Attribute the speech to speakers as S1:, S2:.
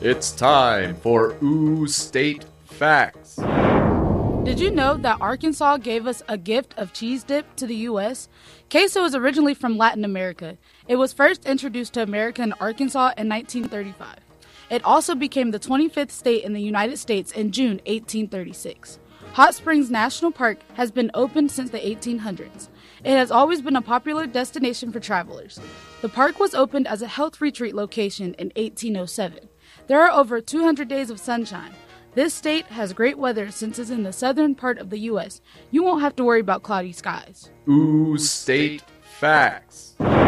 S1: It's time for Ooh State Facts.
S2: Did you know that Arkansas gave us a gift of cheese dip to the U.S.? Queso is originally from Latin America. It was first introduced to America in Arkansas in 1935. It also became the 25th state in the United States in June 1836. Hot Springs National Park has been open since the 1800s. It has always been a popular destination for travelers. The park was opened as a health retreat location in 1807. There are over 200 days of sunshine. This state has great weather since it's in the southern part of the U.S. You won't have to worry about cloudy skies.
S1: Ooh State Facts.